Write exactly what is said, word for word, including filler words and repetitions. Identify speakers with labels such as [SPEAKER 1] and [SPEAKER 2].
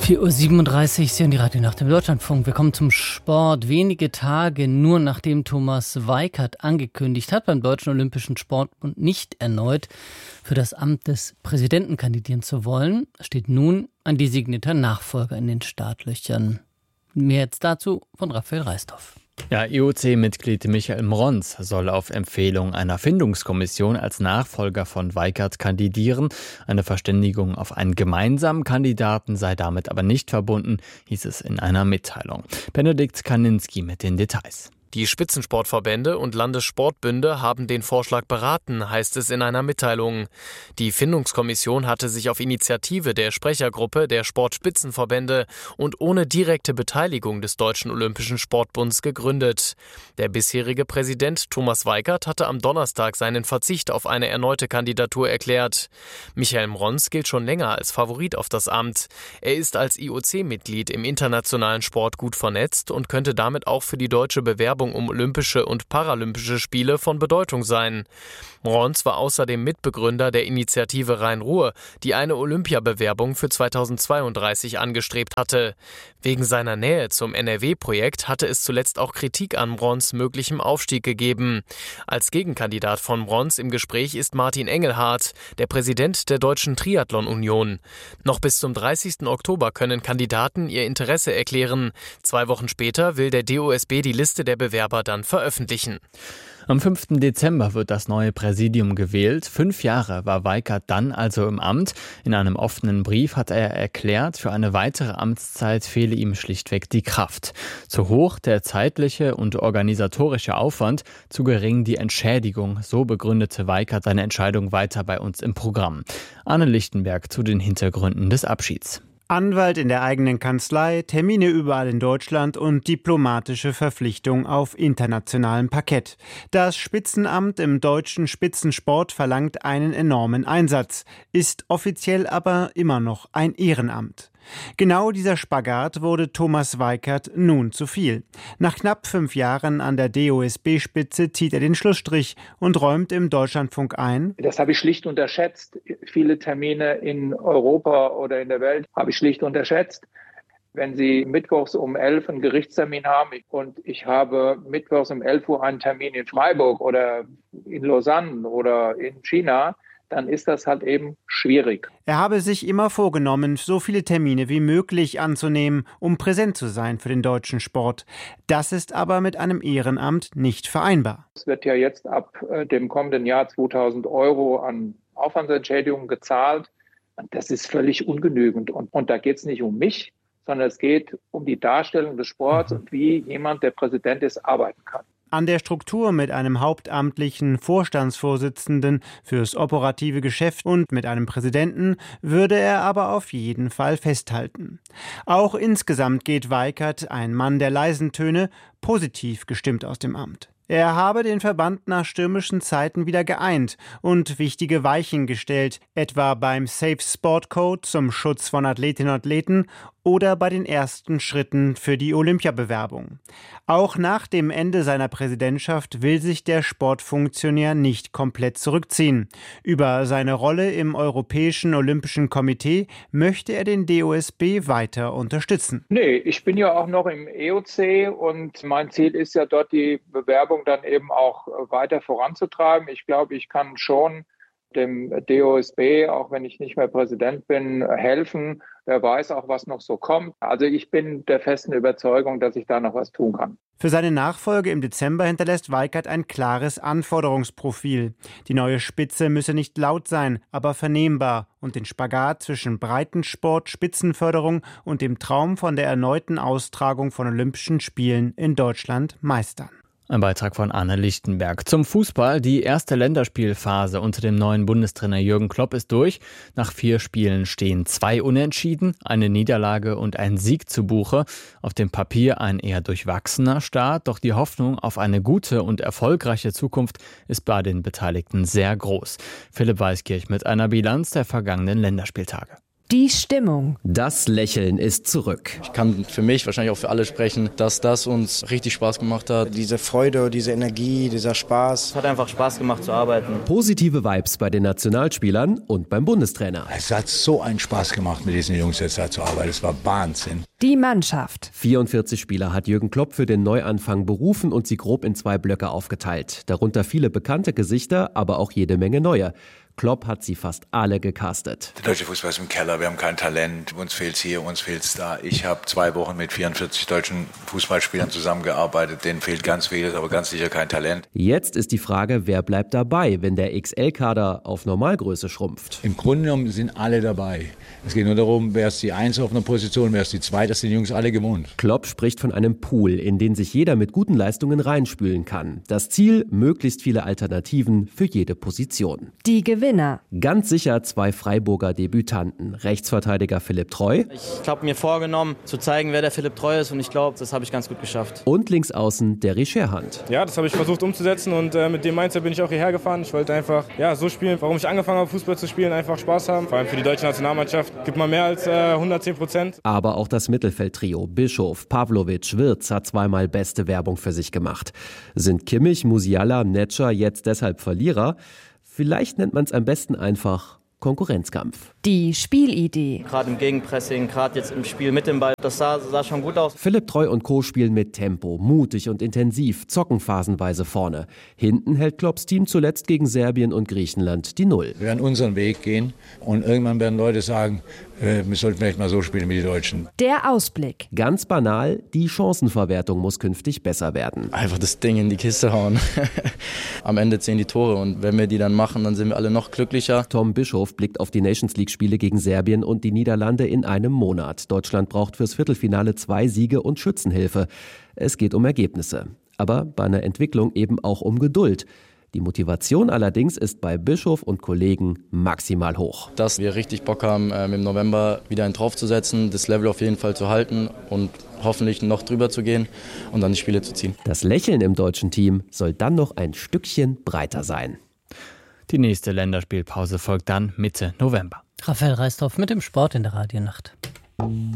[SPEAKER 1] vier Uhr siebenunddreißig, Sie hören die Radionacht im Deutschlandfunk. Wir kommen zum Sport. Wenige Tage nur nachdem Thomas Weikert angekündigt hat, beim Deutschen Olympischen Sportbund nicht erneut für das Amt des Präsidenten kandidieren zu wollen, steht nun ein designierter Nachfolger in den Startlöchern. Mehr jetzt dazu von Raphael Reisdorf.
[SPEAKER 2] Ja, I O C-Mitglied Michael Mrons soll auf Empfehlung einer Findungskommission als Nachfolger von Weikert kandidieren. Eine Verständigung auf einen gemeinsamen Kandidaten sei damit aber nicht verbunden, hieß es in einer Mitteilung. Benedikt Kaninski mit den Details.
[SPEAKER 3] Die Spitzensportverbände und Landessportbünde haben den Vorschlag beraten, heißt es in einer Mitteilung. Die Findungskommission hatte sich auf Initiative der Sprechergruppe der Sportspitzenverbände und ohne direkte Beteiligung des Deutschen Olympischen Sportbunds gegründet. Der bisherige Präsident Thomas Weikert hatte am Donnerstag seinen Verzicht auf eine erneute Kandidatur erklärt. Michael Mrons gilt schon länger als Favorit auf das Amt. Er ist als I O C-Mitglied im internationalen Sport gut vernetzt und könnte damit auch für die deutsche Bewerbung um Olympische und Paralympische Spiele von Bedeutung sein. Mrons war außerdem Mitbegründer der Initiative Rhein-Ruhr, die eine Olympiabewerbung für zweitausendzweiunddreißig angestrebt hatte. Wegen seiner Nähe zum N R W-Projekt hatte es zuletzt auch Kritik an Mrons möglichem Aufstieg gegeben. Als Gegenkandidat von Mrons im Gespräch ist Martin Engelhardt, der Präsident der Deutschen Triathlon-Union. Noch bis zum dreißigsten Oktober können Kandidaten ihr Interesse erklären. Zwei Wochen später will der D O S B die Liste der Bewerber dann veröffentlichen.
[SPEAKER 2] Am fünften Dezember wird das neue Präsidium gewählt. Fünf Jahre war Weikert dann also im Amt. In einem offenen Brief hat er erklärt, für eine weitere Amtszeit fehle ihm schlichtweg die Kraft. Zu hoch der zeitliche und organisatorische Aufwand, zu gering die Entschädigung. So begründete Weikert seine Entscheidung weiter bei uns im Programm. Anne Lichtenberg zu den Hintergründen des Abschieds.
[SPEAKER 4] Anwalt in der eigenen Kanzlei, Termine überall in Deutschland und diplomatische Verpflichtung auf internationalem Parkett. Das Spitzenamt im deutschen Spitzensport verlangt einen enormen Einsatz, ist offiziell aber immer noch ein Ehrenamt. Genau dieser Spagat wurde Thomas Weikert nun zu viel. Nach knapp fünf Jahren an der D O S B-Spitze zieht er den Schlussstrich und räumt im Deutschlandfunk ein:
[SPEAKER 5] Das habe ich schlicht unterschätzt. Viele Termine in Europa oder in der Welt habe ich schlicht unterschätzt. Wenn Sie mittwochs um elf einen Gerichtstermin haben und ich habe mittwochs um elf Uhr einen Termin in Freiburg oder in Lausanne oder in China, dann ist das halt eben schwierig.
[SPEAKER 4] Er habe sich immer vorgenommen, so viele Termine wie möglich anzunehmen, um präsent zu sein für den deutschen Sport. Das ist aber mit einem Ehrenamt nicht vereinbar.
[SPEAKER 5] Es wird ja jetzt ab dem kommenden Jahr zweitausend Euro an Aufwandsentschädigung gezahlt. Das ist völlig ungenügend. Und, und da geht es nicht um mich, sondern es geht um die Darstellung des Sports und wie jemand, der Präsident ist, arbeiten kann.
[SPEAKER 4] An der Struktur mit einem hauptamtlichen Vorstandsvorsitzenden fürs operative Geschäft und mit einem Präsidenten würde er aber auf jeden Fall festhalten. Auch insgesamt geht Weikert, ein Mann der leisen Töne, positiv gestimmt aus dem Amt. Er habe den Verband nach stürmischen Zeiten wieder geeint und wichtige Weichen gestellt, etwa beim Safe Sport Code zum Schutz von Athletinnen und Athleten oder bei den ersten Schritten für die Olympiabewerbung. Auch nach dem Ende seiner Präsidentschaft will sich der Sportfunktionär nicht komplett zurückziehen. Über seine Rolle im Europäischen Olympischen Komitee möchte er den D O S B weiter unterstützen.
[SPEAKER 5] Nee, ich bin ja auch noch im E O C und mein Ziel ist ja dort die Bewerbung dann eben auch weiter voranzutreiben. Ich glaube, ich kann schon dem D O S B, auch wenn ich nicht mehr Präsident bin, helfen. Wer weiß auch, was noch so kommt. Also ich bin der festen Überzeugung, dass ich da noch was tun kann.
[SPEAKER 4] Für seine Nachfolge im Dezember hinterlässt Weikert ein klares Anforderungsprofil. Die neue Spitze müsse nicht laut sein, aber vernehmbar und den Spagat zwischen Breitensport, Spitzenförderung und dem Traum von der erneuten Austragung von Olympischen Spielen in Deutschland meistern.
[SPEAKER 2] Ein Beitrag von Anne Lichtenberg. Zum Fußball. Die erste Länderspielphase unter dem neuen Bundestrainer Jürgen Klopp ist durch. Nach vier Spielen stehen zwei Unentschieden, eine Niederlage und ein Sieg zu Buche. Auf dem Papier ein eher durchwachsener Start, doch die Hoffnung auf eine gute und erfolgreiche Zukunft ist bei den Beteiligten sehr groß. Philipp Weiskirch mit einer Bilanz der vergangenen Länderspieltage.
[SPEAKER 6] Die Stimmung.
[SPEAKER 7] Das Lächeln ist zurück.
[SPEAKER 8] Ich kann für mich, wahrscheinlich auch für alle sprechen, dass das uns richtig Spaß gemacht hat.
[SPEAKER 9] Diese Freude, diese Energie, dieser Spaß.
[SPEAKER 10] Es hat einfach Spaß gemacht zu arbeiten.
[SPEAKER 7] Positive Vibes bei den Nationalspielern und beim Bundestrainer.
[SPEAKER 11] Es hat so einen Spaß gemacht, mit diesen Jungs jetzt zu arbeiten. Es war Wahnsinn.
[SPEAKER 6] Die Mannschaft.
[SPEAKER 7] vierundvierzig Spieler hat Jürgen Klopp für den Neuanfang berufen und sie grob in zwei Blöcke aufgeteilt. Darunter viele bekannte Gesichter, aber auch jede Menge neue. Klopp hat sie fast alle gecastet.
[SPEAKER 11] Der deutsche Fußball ist im Keller, wir haben kein Talent, uns fehlt's hier, uns fehlt's da. Ich habe zwei Wochen mit vierundvierzig deutschen Fußballspielern zusammengearbeitet, denen fehlt ganz vieles, aber ganz sicher kein Talent.
[SPEAKER 7] Jetzt ist die Frage, wer bleibt dabei, wenn der X L-Kader auf Normalgröße schrumpft?
[SPEAKER 11] Im Grunde genommen sind alle dabei. Es geht nur darum, wer ist die Eins auf einer Position, wer ist die Zwei, das sind die Jungs alle gewohnt.
[SPEAKER 7] Klopp spricht von einem Pool, in den sich jeder mit guten Leistungen reinspülen kann. Das Ziel, möglichst viele Alternativen für jede Position.
[SPEAKER 6] Die Gewinner.
[SPEAKER 7] Ganz sicher zwei Freiburger Debütanten. Rechtsverteidiger Philipp Treu.
[SPEAKER 10] Ich habe mir vorgenommen, zu zeigen, wer der Philipp Treu ist und ich glaube, das habe ich ganz gut geschafft.
[SPEAKER 7] Und linksaußen der Scherhand.
[SPEAKER 12] Ja, das habe ich versucht umzusetzen und äh, mit dem Mindset bin ich auch hierher gefahren. Ich wollte einfach ja, so spielen, warum ich angefangen habe, Fußball zu spielen, einfach Spaß haben. Vor allem für die deutsche Nationalmannschaft gibt man mehr als äh, hundertzehn Prozent.
[SPEAKER 7] Aber auch das Mittelfeldtrio Bischof, Pavlovic, Wirtz hat zweimal beste Werbung für sich gemacht. Sind Kimmich, Musiala, Netscher jetzt deshalb Verlierer? Vielleicht nennt man es am besten einfach Konkurrenzkampf.
[SPEAKER 6] Die Spielidee.
[SPEAKER 10] Gerade im Gegenpressing, gerade jetzt im Spiel mit dem Ball, das sah, sah schon gut aus.
[SPEAKER 7] Philipp Treu und Co. spielen mit Tempo, mutig und intensiv, zocken phasenweise vorne. Hinten hält Klopps Team zuletzt gegen Serbien und Griechenland die Null.
[SPEAKER 11] Wir werden unseren Weg gehen und irgendwann werden Leute sagen, äh, wir sollten vielleicht mal so spielen wie die Deutschen.
[SPEAKER 6] Der Ausblick.
[SPEAKER 7] Ganz banal, die Chancenverwertung muss künftig besser werden.
[SPEAKER 8] Einfach das Ding in die Kiste hauen. Am Ende zählen die Tore und wenn wir die dann machen, dann sind wir alle noch glücklicher.
[SPEAKER 7] Tom Bischof blickt auf die Nations-League-Spiele gegen Serbien und die Niederlande in einem Monat. Deutschland braucht fürs Viertelfinale zwei Siege und Schützenhilfe. Es geht um Ergebnisse. Aber bei einer Entwicklung eben auch um Geduld. Die Motivation allerdings ist bei Bischof und Kollegen maximal hoch.
[SPEAKER 8] Dass wir richtig Bock haben, im November wieder einen draufzusetzen, das Level auf jeden Fall zu halten und hoffentlich noch drüber zu gehen und dann die Spiele zu ziehen.
[SPEAKER 7] Das Lächeln im deutschen Team soll dann noch ein Stückchen breiter sein.
[SPEAKER 2] Die nächste Länderspielpause folgt dann Mitte November.
[SPEAKER 1] Raphael Reisdorf mit dem Sport in der Radionacht.